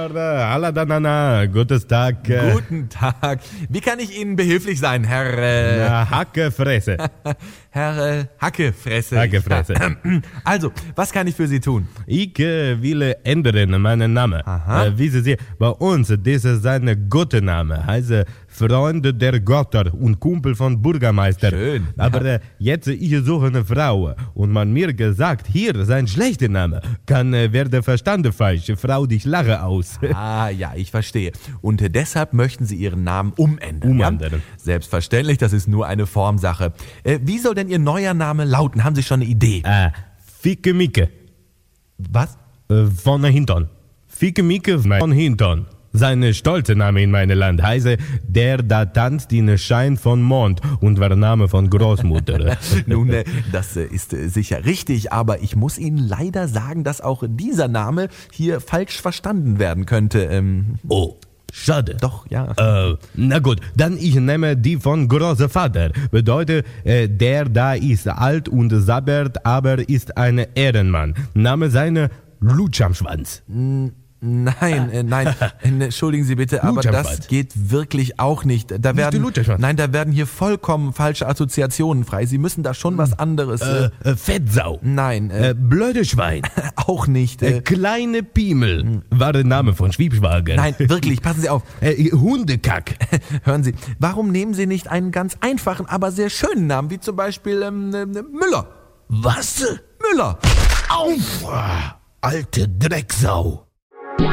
Aladanana, guten Tag. Guten Tag. Wie kann ich Ihnen behilflich sein, Herr... Hackefresse. Herr Hackefresse. Hackefresse. Also, was kann ich für Sie tun? Ich will ändern meinen Namen. Aha. Wissen Sie, bei uns, das ist ein guter Name. Heißt Freunde der Götter und Kumpel von Bürgermeister. Schön. Aber jetzt, ich suche eine Frau. Und man mir gesagt, hier ist ein schlechter Name. Kann werde verstanden falsch. Frau, dich lache aus. Ah, ja, ich verstehe. Und deshalb möchten Sie Ihren Namen umändern. Umändern. Ja? Selbstverständlich, das ist nur eine Formsache. Wie soll denn Ihr neuer Name lauten? Haben Sie schon eine Idee? Ficke Micke. Was? Von Hintern. Ficke Micke von Hintern. Sein stolzer Name in meinem Land heißt Der da tanzt in Schein von Mond und war Name von Großmutter. Nun, das ist sicher richtig, aber ich muss Ihnen leider sagen, dass auch dieser Name hier falsch verstanden werden könnte. Oh, schade. Doch, ja. Na gut, dann ich nehme die von Großvater. Bedeutet, der da ist alt und sabbert, aber ist ein Ehrenmann. Name seine Lutsch am Schwanz. Nein, entschuldigen Sie bitte, aber das geht wirklich auch nicht. Da werden hier vollkommen falsche Assoziationen frei. Sie müssen da schon was anderes. Fettsau. Nein, blöde Schwein. auch nicht. Kleine Piemel. War der Name von Schwiebschwager. Nein, wirklich, passen Sie auf. Hundekack. Hören Sie, warum nehmen Sie nicht einen ganz einfachen, aber sehr schönen Namen, wie zum Beispiel Müller? Was? Müller. Auf! Alte Drecksau.